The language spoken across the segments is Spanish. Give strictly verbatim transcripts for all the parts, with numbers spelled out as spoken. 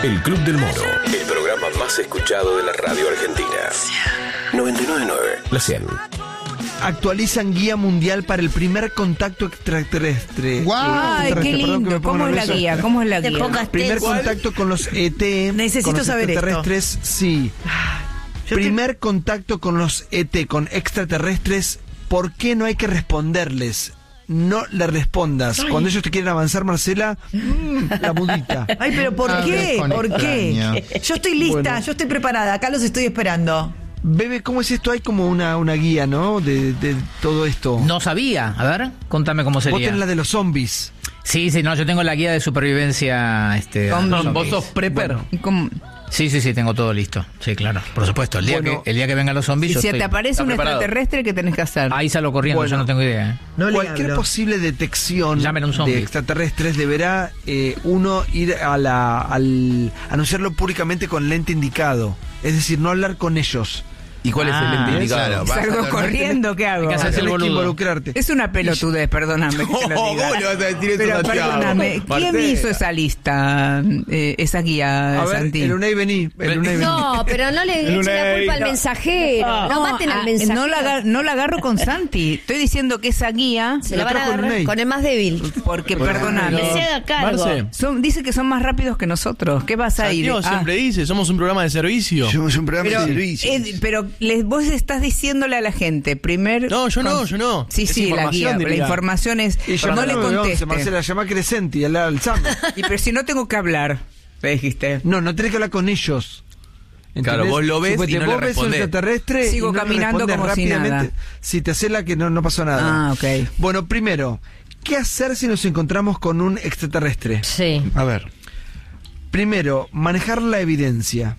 El Club del Mono, el programa más escuchado de la radio argentina. noventa y nueve punto nueve, la cien. Actualizan guía mundial para el primer contacto extraterrestre. ¡Guau! Eh, Ay, extraterrestre, qué perdón, que lindo. me pongo ¿Cómo es la nervioso. guía? ¿Cómo es la Te guía? pongas Primer ¿Cuál? contacto con los E T. Necesito con los saber esto. extraterrestres, sí. Yo Primer contacto con los E T, con extraterrestres. ¿Por qué no hay que responderles? No le respondas. Ay. Cuando ellos te quieren avanzar, Marcela, mmm, la mudita. Ay, pero ¿por Hables qué? con ¿Por extraño. qué? Yo estoy lista, Bueno. yo estoy preparada. Acá los estoy esperando. Bebe, ¿cómo es esto? Hay como una, una guía, ¿no? De, de todo esto. No sabía. A ver, contame cómo Vos sería. tenés la de los zombies. Sí, sí, no, yo tengo la guía de supervivencia. Este, Con- a los No, zombies. Vos sos prepper. ¿Y cómo? Sí, sí, sí, tengo todo listo. Sí, claro, por supuesto. El día, Bueno. que, el día que vengan los zombies, Y yo si estoy... te aparece está un preparado. extraterrestre, ¿qué tenés que hacer? Ahí salgo corriendo, Bueno. yo no tengo idea. ¿eh? No le Cualquier hablo. posible detección Llamen a un zombie. de extraterrestres deberá eh, uno ir a la, al anunciarlo públicamente con el lente indicado. Es decir, no hablar con ellos. ¿Y cuál es el Ah, lente indicado? claro, va. Salgo Vas a corriendo, ¿qué hago? Hay que hacerse el Tenés que boludo. involucrarte. Es una pelotudez, perdóname que te lo ¿Cómo diga. le vas a decir eso Pero a Santiago? perdóname, ¿quién Marcela. hizo esa lista, eh, esa guía, A ver, Santi? el Unai vení. El Unai vení. No, pero no le echen la culpa al mensajero. No maten al ah, mensajero. no la, agar- no la agarro con Santi. Estoy diciendo que esa guía, Se la Lo van a trajo el agarrar Unai. con el más débil. porque Bueno, perdóname, Que se haga cargo. Marce, son, dice que son más rápidos que nosotros. ¿Qué vas a ir? Santiago Ah, siempre dice, somos un programa de servicio. Somos un programa pero, de servicio. eh, pero les, vos estás diciéndole a la gente, primer... No, yo no, yo no. Sí, Es sí, la información, guía, la diría. información es... Y no le llamalo al once, conteste. Marcela, llama a Crescenti y al al Sam. Y pero si no tengo que hablar, le dijiste. No, no tenés que hablar con ellos. Claro, vos lo ves Suponete, y no vos le ves un respondés. extraterrestre Sigo y no le caminando respondes como si rápidamente. nada. Si te hace la que no, no pasó nada. Ah, ok. Bueno, primero, ¿qué hacer si nos encontramos con un extraterrestre? Sí. A ver. Primero, manejar la evidencia.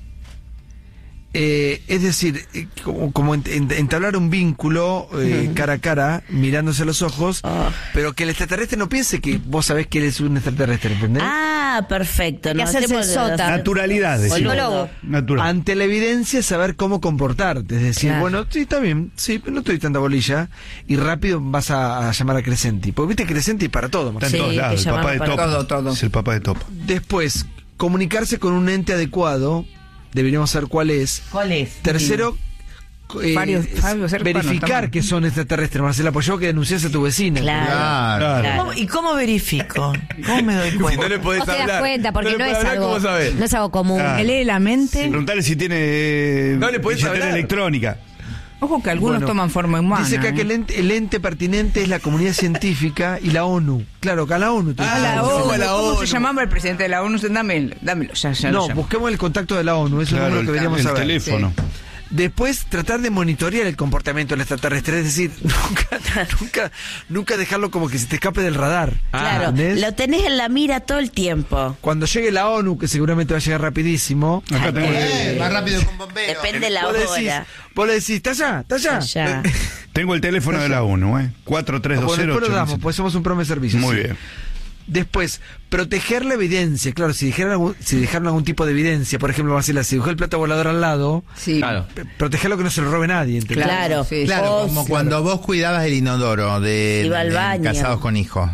Eh, es decir, eh, como, como ent- ent- entablar un vínculo eh, cara a cara, mirándose a los ojos, pero que el extraterrestre no piense que vos sabés que él es un extraterrestre, ¿entendés? Ah, perfecto. Que Nos hacerse hacemos el sota. Naturalidad, decimos. Psicólogo. Natural. Ante la evidencia, saber cómo comportarte. Es decir, Claro. bueno, sí, está bien, sí, pero no estoy tanta bolilla. Y rápido vas a, a llamar a Crescenti. Porque viste Crescenti para todo, Está Marcelo. en Sí, todos lados, que el papá de llamarlo Topa. para todo, todo. Es el papá de Topa. Después, comunicarse con un ente adecuado. Deberíamos saber cuál es. ¿Cuál es? Tercero, eh, Fabio- es Fabio Serpa, no, verificar estamos- que son extraterrestres, Marcela, pues yo que denuncias a tu vecina. Claro. Claro. Claro. ¿Cómo- ¿Y cómo verifico? ¿Cómo me doy Si cuenta? no le podés No te das hablar. cuenta porque le no, podés es hablar, algo, ¿cómo sabés? no es algo común. Ah. Me lee la mente. Preguntale si tiene eh, No le podés billetera hablar. electrónica. Ojo que algunos Bueno, toman forma humana. Dice acá ¿eh? que el ente, el ente pertinente es la comunidad científica y la ONU. Claro, que a la ONU. te- Ah, la Ah, ONU. ¿cómo la ¿Cómo ONU? se llamaba el presidente de la ONU? Dámelo, dámelo, ya, ya lo No, llamo. busquemos el contacto de la ONU, es un Claro, número el, que deberíamos el saber. teléfono. Después, tratar de monitorear el comportamiento del extraterrestre, es decir, nunca, nunca, nunca dejarlo como que se te escape del radar. Claro, ¿Entendés? lo tenés en la mira todo el tiempo. Cuando llegue la ONU, que seguramente va a llegar rapidísimo, Acá tengo el, Eh, más rápido que un bombero. Depende la vos le decís, hora. vos le decís, ¿está allá? ¿Está allá? Allá. Eh, tengo el teléfono de la ONU, ¿eh? cuatro tres dos bueno, cero después lo ocho damos, pues somos un programa de servicios. Muy sí. bien. Después, proteger la evidencia. Claro, si dejaron algún, si dejaron algún tipo de evidencia, por ejemplo, Marcela, si dejó el plato volador al lado, Sí. Claro. p- protegerlo que no se lo robe nadie, ¿entendés? Claro. Sí, Claro, O- como cuando vos cuidabas el inodoro de, Iba al de baño. Casados con Hijos.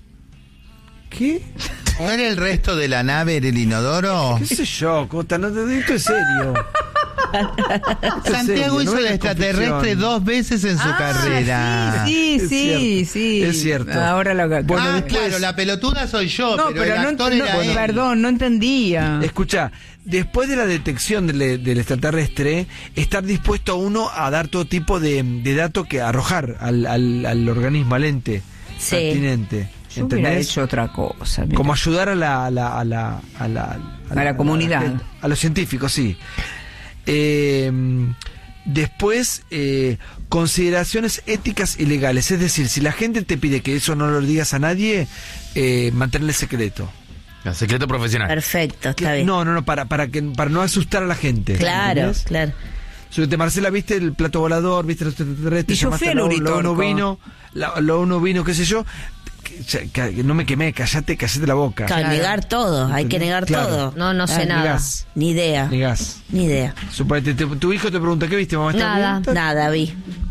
¿Qué? ¿No era el resto de la nave en el inodoro? ¿Qué sé yo, Cota? No, te- esto es serio. Esto es Santiago serio, hizo no el es extraterrestre confusión. dos veces en su Ah, carrera. Sí, Es sí, cierto, sí. es cierto. Ahora lo Bueno, ah, después- claro, la pelotuda soy yo, No, pero, pero, el no, actor no- era él. perdón, no entendía. Escucha, después de la detección del, del extraterrestre, estar dispuesto uno a dar todo tipo de, de datos que arrojar al, al, al organismo, al ente Sí. pertinente. Yo hubiera ¿Entendés? hecho otra cosa. mira. Como ayudar a la, a la, a la, a la, A la comunidad. gente, a los científicos, sí. Eh, después, eh, consideraciones éticas y legales. Es decir, si la gente te pide que eso no lo digas a nadie, eh, mantenerle secreto. El secreto profesional. Perfecto, Que- está bien. no, no, no, para, para, que, para no asustar a la gente. Claro, ¿entendés? claro. Subete, Marcela, viste el plato volador, viste los extraterrestres, Y yo llamaste fui a al lo, lo Uritorco. uno vino, la- lo uno vino, qué sé yo. Que, que- que no me quemé, callate, callate la boca. Claro, negar todo, hay que negar Claro. todo. No, no sé Ah, nada. negás. Ni idea. Negás. Ni idea. Suponete, te- tu hijo te pregunta, ¿qué viste, mamá? ¿Estás Nada, bien? ¿Estás- nada vi.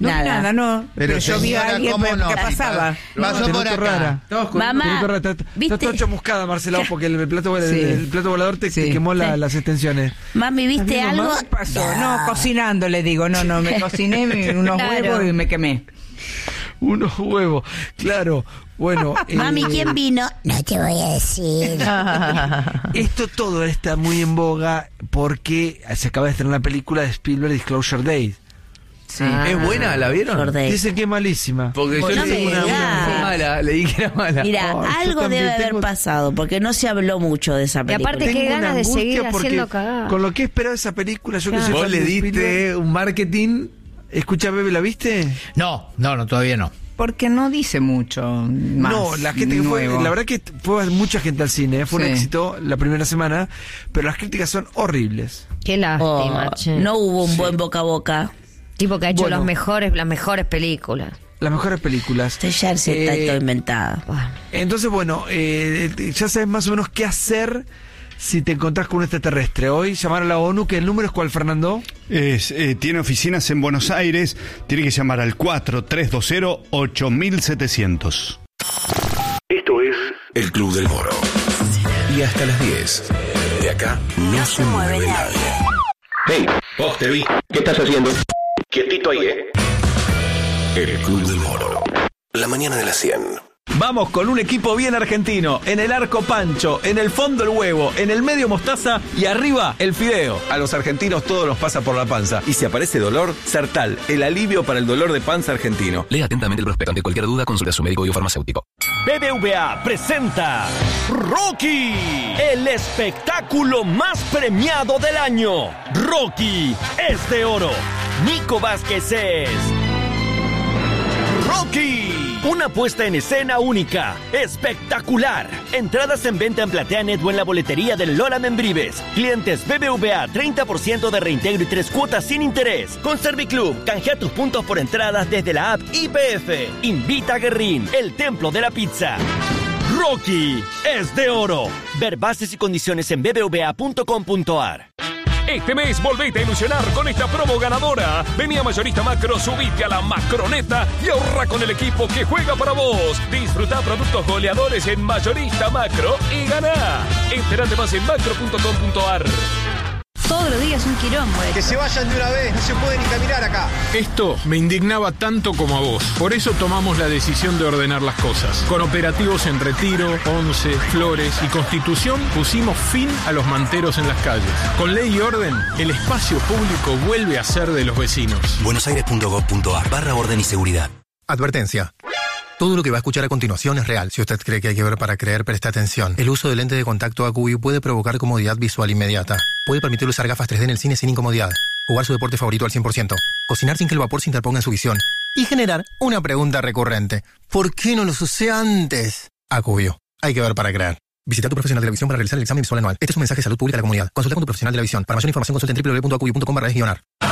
No vi Nada. nada, no. Pero, Pero, yo vi a señora, alguien ¿cómo que no? pasaba. Pasó Te por noto acá. rara. Mamá, Te noto rara. Está- ¿viste? Está toda chamuscada, Marcela, porque el plato, vol- Sí. el plato volador te, te Sí. quemó la- las extensiones. Mami, ¿viste ¿Estás viendo algo? más? ¿Qué pasó? No, cocinando le digo. No, no, me cociné mi- unos Claro. huevos y me quemé. Unos huevos, claro. Bueno, Mami, eh, ¿quién vino? No te voy a decir. esto todo está muy en boga porque se acaba de estrenar la película de Spielberg, Disclosure Day. Sí. ¿Es buena? ¿La vieron? Acordé. Dicen que es malísima. Porque yo No le me una, una digas. mala, le dije que era mala. Mira, Oh, yo algo también debe haber tengo- pasado, porque no se habló mucho de esa Y película. aparte, qué Tengo una ganas de angustia seguir porque haciendo cagada. con lo que he esperado esa película, yo que soy Vos fan le de Spielberg- diste un marketing. Escucha, Bebe, ¿la viste? No, no, no, todavía no. Porque no dice mucho más. No, la gente que fue, nuevo. la verdad que fue mucha gente al cine, fue un Sí. éxito la primera semana, pero las críticas son horribles. Qué lástima, Oh, che. no hubo un buen boca a boca. Tipo que ha hecho Bueno. los mejores, las mejores películas. Las mejores películas. Este Jersey está Eh, todo inventado. Entonces, bueno, eh, ya sabes más o menos qué hacer si te encontrás con un extraterrestre. Hoy llamar a la ONU, que el número es cuál, Fernando. Es, eh, tiene oficinas en Buenos Aires, tiene que llamar al cuatro tres dos cero ocho siete cero cero. Esto es El Club del Moro. Y hasta las diez. De acá no, se mueve nadie. Hey, vos te vi. ¿Qué estás haciendo? Quietito ahí, ¿eh? El Club del Moro. La mañana de las cien. Vamos con un equipo bien argentino. En el arco Pancho, en el fondo el huevo, en el medio mostaza y arriba el fideo. A los argentinos todo nos pasa por la panza. Y si aparece dolor, Sertal, el alivio para el dolor de panza argentino. Lea atentamente el prospecto. Ante cualquier duda, consulte a su médico y o farmacéutico. B B V A presenta Rocky, el espectáculo más premiado del año. Rocky es de oro. Nico Vázquez es Rocky. Una puesta en escena única, espectacular. Entradas en venta en PlateaNet o en la boletería del Lola Membrives. Clientes B B V A, treinta por ciento de reintegro y tres cuotas sin interés. Con Serviclub, canjea tus puntos por entradas desde la app I P F. Invita a Guerrín, el templo de la pizza. Rocky es de oro. Ver bases y condiciones en b b v a punto com punto a r. Este mes volvete a ilusionar con esta promo ganadora. Vení a Mayorista Macro, subite a la macroneta y ahorra con el equipo que juega para vos. Disfruta productos goleadores en Mayorista Macro y ganá. Entérate más en macro punto com punto a r. Todos los días un quilombo. Que se vayan de una vez, no se puede ni caminar acá. Esto me indignaba tanto como a vos. Por eso tomamos la decisión de ordenar las cosas. Con operativos en Retiro, Once, Flores y Constitución pusimos fin a los manteros en las calles. Con ley y orden, el espacio público vuelve a ser de los vecinos. buenosaires punto gov punto a r barra orden y seguridad. Advertencia. Todo lo que va a escuchar a continuación es real. Si usted cree que hay que ver para creer, preste atención. El uso de lente de contacto A Q I puede provocar comodidad visual inmediata. Puede permitirle usar gafas tres D en el cine sin incomodidad. Jugar su deporte favorito al cien por ciento. Cocinar sin que el vapor se interponga en su visión. Y generar una pregunta recurrente. ¿Por qué no los usé antes? A Q I. Hay que ver para creer. Visita a tu profesional de la visión para realizar el examen visual anual. Este es un mensaje de salud pública a la comunidad. Consulta con tu profesional de la visión. Para mayor información consulta en w w w punto a q i punto com barra es guionar.